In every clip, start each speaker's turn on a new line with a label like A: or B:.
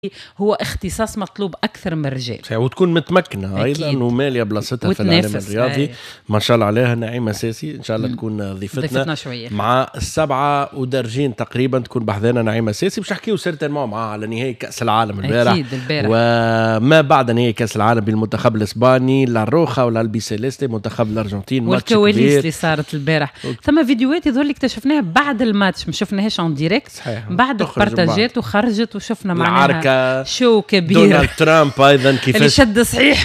A: هو اختصاص مطلوب أكثر من الرجال،
B: وتكون متمكنة أيضا ومالية بلاصتها في العالم الرياضي. ما شاء الله عليها نعيمة ساسي، إن شاء الله تكون ضيفتنا
A: شوية
B: مع 7 ودرجين تقريبا تكون بحذانا نعيمة ساسي. باش نحكيو سيرتين معه على نهائي كأس العالم البارح وما بعد نهائي كأس العالم بالمنتخب الإسباني لاروخا ولا البيسيليستي منتخب الأرجنتين،
A: والكواليس اللي صارت البارح. ثم فيديوهات يظهر لي اكتشفناها بعد الماتش، ما شفناهاش عن ديريكت، بعد بارتاجات وخرجت وشفنا معناها شو كبير.
B: دونالد ترامب ايضا كيفاش
A: اللي شد صحيح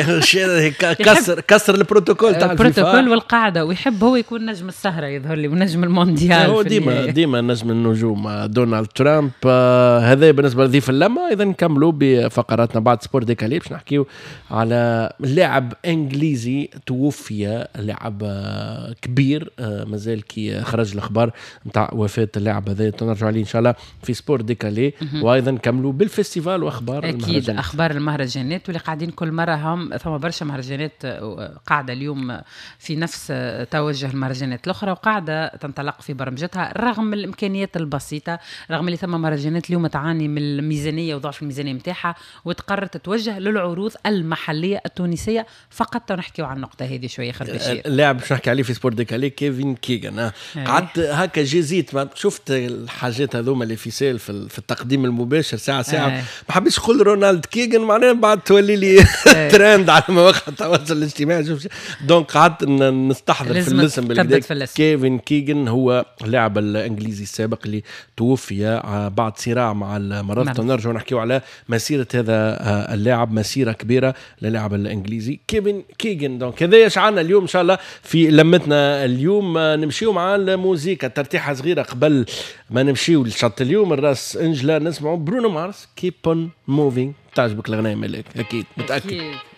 B: كسر البروتوكول تاع
A: البروتوكول والقاعده، ويحب هو يكون نجم السهره يظهر لي ونجم المونديال.
B: هو ديما نجم النجوم دونالد ترامب. هذا بالنسبه لضيف اللمه. اذا نكملوا بفقراتنا بعد سبور ديكالي باش نحكيو على لاعب انجليزي توفي، لاعب كبير مازال كي خرج الاخبار نتاع وفاه اللاعب هذا. نرجع عليه ان شاء الله في سبور ديكالي. وايضا نكملوا بالفيستيفال واخبار
A: أكيد أخبار المهرجانات واللي قاعدين كل مرة هم ثم برشا مهرجانات قاعدة اليوم في نفس توجه المهرجانات الأخرى وقاعدة تنطلق في برمجتها رغم الإمكانيات البسيطة، رغم اللي ثم مهرجانات اليوم تعاني من الميزانية وضعف الميزانية متاعها وتقررت تتوجه للعروض المحلية التونسية فقط. نحكي عن النقطة هذه شوية بشير.
B: اللاعب باش نحكي عليه في سبور ديكالي كيفن كيغان. قعدت هكا جيزيت شفت الحاجات هذوما اللي في سيل في التقديم المباشر ساعة ما حبيتش نقول رونالد كيغن معناه بعد تولي لي ترند على مواقع التواصل الاجتماعي. دونك قعدت نستحضر في الاسم بالكدا. كيفن كيغن هو اللاعب الانجليزي السابق اللي توفي بعد صراع مع المرض. نرجع نحكيو على مسيرة هذا اللاعب، مسيرة كبيرة للاعب الانجليزي كيفن كيغن. دونك هذا يشعلنا اليوم ان شاء الله في لمتنا اليوم. نمشيو مع الموسيقى ترتيحة صغيرة قبل ما نمشيو للشط اليوم الراس انجلا. نسمعوا برونو مارس كيب اون موفينج. تعجبك الأغنية مالك؟ أكيد متأكد.